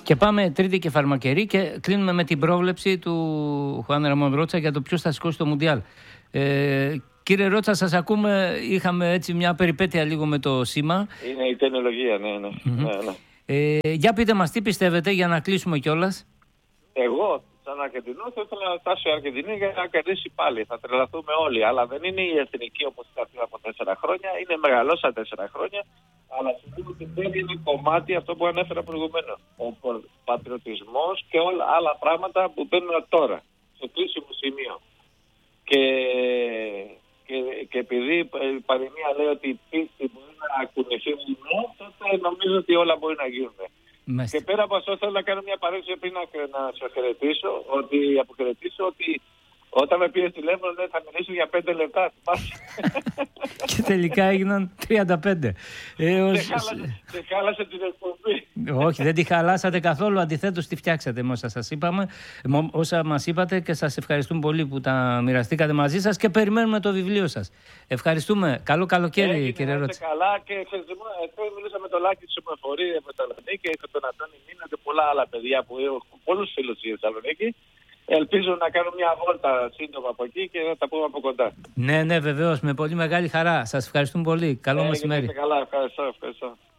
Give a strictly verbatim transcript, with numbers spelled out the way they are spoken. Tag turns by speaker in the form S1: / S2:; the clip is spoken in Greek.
S1: Και πάμε Τρίτη και Φαρμακερή και κλείνουμε με την πρόβλεψη του Χουάν Ραμόν Ρότσα για το ποιος θα σηκώσει το Μουντιάλ. Ε, κύριε Ρότσα, σας ακούμε. Είχαμε έτσι μια περιπέτεια λίγο με το σήμα.
S2: Είναι η τεχνολογία, ναι, ναι. Mm-hmm. ναι, ναι.
S1: Ε, για πείτε μας τι πιστεύετε για να κλείσουμε κιόλας.
S2: Εγώ, σαν Αργεντινό, θα ήθελα να φτάσει η Αργεντινή για να κερδίσει πάλι. Θα τρελαθούμε όλοι. Αλλά δεν είναι η εθνική όπως ήταν πριν από τέσσερα χρόνια. Είναι μεγαλώσα τέσσερα χρόνια. Αλλά σημαίνει ότι δεν είναι κομμάτι αυτό που ανέφερα προηγουμένως. Ο πατριωτισμός και όλα άλλα πράγματα που μπαίνουν τώρα. Στο κρίσιμο σημείο. Και, και, και επειδή η πανδημία λέει ότι η πίστη μπορεί να κουνηθεί μόνο, τότε νομίζω ότι όλα μπορεί να γίνουν. Μάλιστα. Και πέρα από αυτό θέλω να κάνω μια παρένθεση πριν να, να σας χαιρετήσω, ότι αποχαιρετήσω ότι όταν με πήρε τηλέφωνο δεν θα μιλήσω για πέντε λεπτά.
S1: Και τελικά έγιναν τριάντα πέντε. Ε, ως...
S2: δεν, χάλασε, δεν χάλασε την εκπομπή.
S1: Όχι, δεν τη χαλάσατε καθόλου. Αντιθέτως τη φτιάξατε με όσα σας είπαμε, όσα μας είπατε, και σας ευχαριστούμε πολύ που τα μοιραστήκατε μαζί σας και περιμένουμε το βιβλίο σας. Ευχαριστούμε. Καλό καλοκαίρι, Έγινε, κύριε Ρότσα.
S2: Καλά και εγώ μιλούσα με τον Λάκη της Ομοφορή, με τον Θεσσαλονίκη και τον Αντώνη Μίνα και πολλά άλλα παιδιά που έχω πολλούς φίλους στη Θεσσαλονίκη. Ελπίζω να κάνω μια βόλτα σύντομα από εκεί και να τα πούμε από κοντά.
S1: Ναι, ναι, βεβαίως, με πολύ μεγάλη χαρά. Σας ευχαριστούμε πολύ. Καλό
S2: ε,
S1: μεσημέρι.
S2: Καλά, ευχαριστώ, ευχαριστώ.